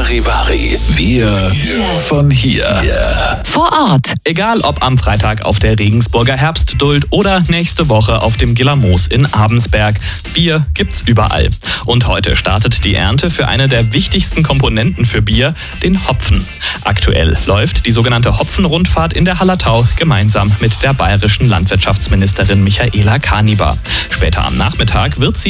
Charivari. Wir von hier. Vor Ort. Egal ob am Freitag auf der Regensburger Herbstduld oder nächste Woche auf dem Gillermoos in Abensberg. Bier gibt's überall. Und heute startet die Ernte für eine der wichtigsten Komponenten für Bier, den Hopfen. Aktuell läuft die sogenannte Hopfenrundfahrt in der Hallertau gemeinsam mit der bayerischen Landwirtschaftsministerin Michaela Kaniber. Später am Nachmittag wird sie